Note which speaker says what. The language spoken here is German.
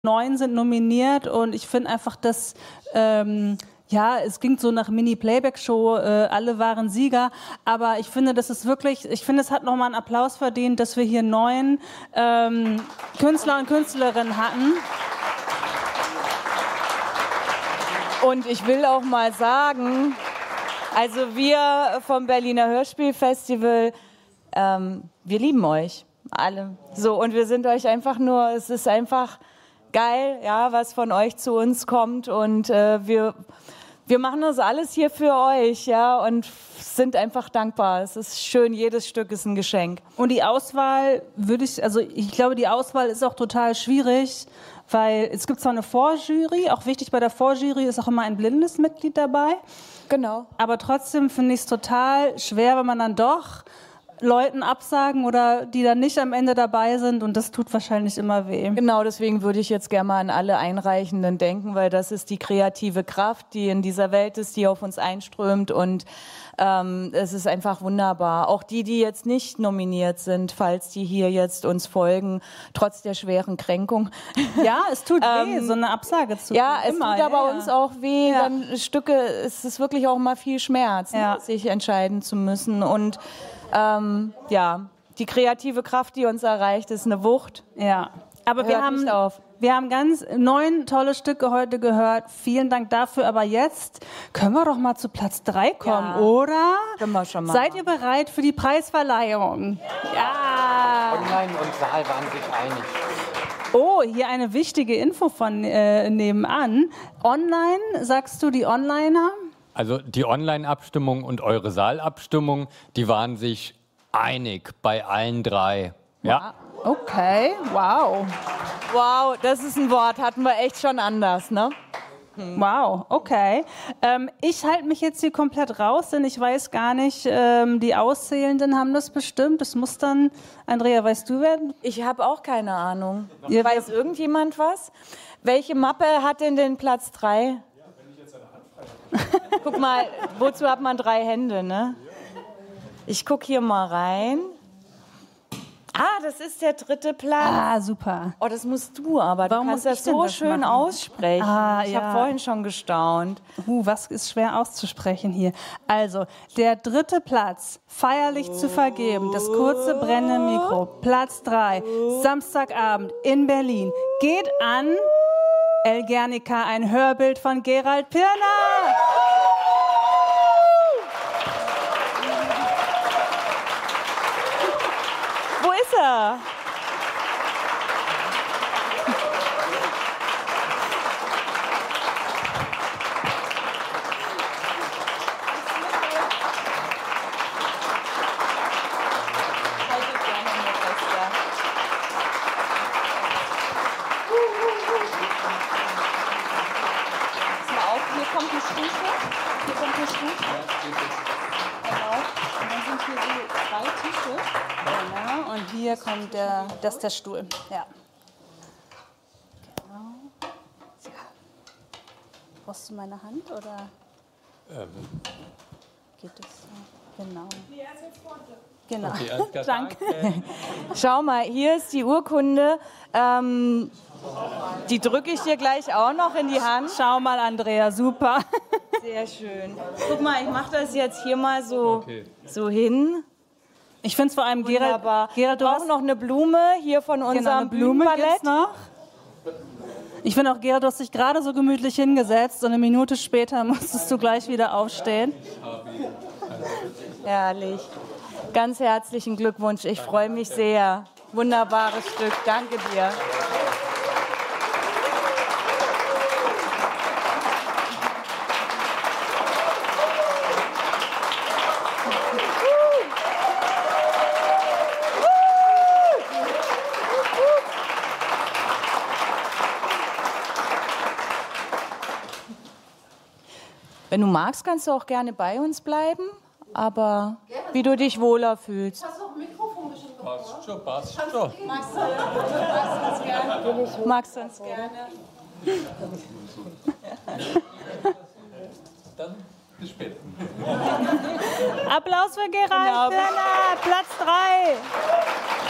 Speaker 1: 9 sind nominiert und ich finde einfach, dass ja, es ging so nach Mini-Playback-Show, alle waren Sieger, aber ich finde, das ist wirklich, ich finde, es hat nochmal einen Applaus verdient, dass wir hier 9 Künstler und Künstlerinnen hatten.
Speaker 2: Und ich will auch mal sagen, also wir vom Berliner Hörspielfestival, wir lieben euch alle. So, und wir sind euch einfach nur, es ist einfach geil, ja, was von euch zu uns kommt und wir machen das alles hier für euch, ja, und sind einfach dankbar. Es ist schön, jedes Stück ist ein Geschenk.
Speaker 1: Und die Auswahl ich glaube, die Auswahl ist auch total schwierig, weil es gibt zwar eine Vorjury, auch wichtig bei der Vorjury ist auch immer ein blindes Mitglied dabei.
Speaker 2: Genau.
Speaker 1: Aber trotzdem finde ich es total schwer, wenn man dann doch Leuten absagen oder die dann nicht am Ende dabei sind und das tut wahrscheinlich immer weh.
Speaker 2: Genau, deswegen würde ich jetzt gerne mal an alle Einreichenden denken, weil das ist die kreative Kraft, die in dieser Welt ist, die auf uns einströmt und es ist einfach wunderbar. Auch die jetzt nicht nominiert sind, falls die hier jetzt uns folgen, trotz der schweren Kränkung.
Speaker 1: Ja, es tut weh, so eine Absage zu
Speaker 2: Ja, es
Speaker 1: immer,
Speaker 2: tut aber uns auch weh,
Speaker 1: ja.
Speaker 2: dann Stücke, es ist wirklich auch mal viel Schmerz,
Speaker 1: ja.
Speaker 2: sich entscheiden zu müssen und ja, die kreative Kraft, die uns erreicht, ist eine Wucht.
Speaker 1: Ja, aber wir haben ganz 9 tolle Stücke heute gehört. Vielen Dank dafür. Aber jetzt können wir doch mal zu Platz 3 kommen, oder?
Speaker 2: Können wir schon mal.
Speaker 1: Seid ihr bereit für die Preisverleihung? Ja.
Speaker 3: Online und Saal waren sich einig.
Speaker 1: Oh, hier eine wichtige Info von nebenan. Online, sagst du die Onliner?
Speaker 3: Also die Online-Abstimmung und eure Saalabstimmung, die waren sich einig bei allen 3. Ja.
Speaker 1: Okay, wow.
Speaker 2: Wow, das ist ein Wort, hatten wir echt schon anders, ne?
Speaker 1: Wow, okay. Ich halte mich jetzt hier komplett raus, denn ich weiß gar nicht, die Auszählenden haben das bestimmt. Das muss dann, Andrea, weißt du wer?
Speaker 2: Ich habe auch keine Ahnung. Weiß irgendjemand was? Welche Mappe hat denn den Platz 3? Guck mal, wozu hat man 3 Hände, ne? Ich guck hier mal rein. Ah, das ist der 3. Platz.
Speaker 1: Ah, super.
Speaker 2: Oh, das musst du aber. Du kannst das so schön aussprechen. Ich habe vorhin schon gestaunt.
Speaker 1: Was ist schwer auszusprechen hier? Also, der 3. Platz, feierlich zu vergeben, das kurze brennende Mikro, Platz 3, Samstagabend in Berlin, geht an El Guernica, ein Hörbild von Gerald Pirner.
Speaker 2: Wo ist er? Hier kommt eine Stufe. Genau. Und dann sind hier so 2 Tische.
Speaker 1: Genau. Und hier kommt das ist der Stuhl. Ja. Genau. Ja. Brauchst du meine Hand oder geht das so? Genau. Genau.
Speaker 3: Okay,
Speaker 1: Danke.
Speaker 2: Schau mal, hier ist die Urkunde. Die drücke ich dir gleich auch noch in die Hand.
Speaker 1: Schau mal, Andrea, super.
Speaker 2: Sehr schön. Guck mal, ich mache das jetzt hier mal so hin.
Speaker 1: Ich finde es vor allem, Gerald,
Speaker 2: du hast noch eine Blume hier von unserem
Speaker 1: Blumenballett noch. Ich finde auch, Gerald, du hast dich gerade so gemütlich hingesetzt und eine Minute später musstest du gleich wieder aufstehen.
Speaker 2: Herrlich. Ganz herzlichen Glückwunsch. Ich freue mich sehr. Wunderbares Stück. Danke dir. Wenn du magst, kannst du auch gerne bei uns bleiben, aber wie du dich wohler fühlst.
Speaker 4: Hast du auch ein Mikrofon bestimmt gebraucht?
Speaker 3: Passt schon.
Speaker 4: Magst du uns gerne?
Speaker 2: Magst du uns gerne?
Speaker 3: Dann bis später.
Speaker 1: Applaus für Gerald Pirner, Platz 3.